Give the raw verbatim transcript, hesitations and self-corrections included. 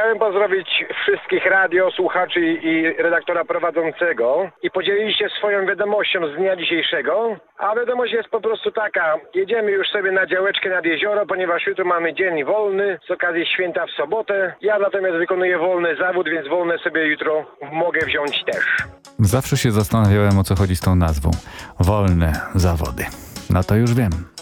chciałem pozdrowić wszystkich radiosłuchaczy i redaktora prowadzącego i podzielić się swoją wiadomością z dnia dzisiejszego, a wiadomość jest po prostu taka: jedziemy już sobie na działeczkę nad jezioro, ponieważ jutro mamy dzień wolny z okazji święta w sobotę. Ja natomiast wykonuję wolny zawód, więc wolne sobie jutro mogę wziąć też. Zawsze się zastanawiałem, o co chodzi z tą nazwą. Wolne zawody. No to już wiem.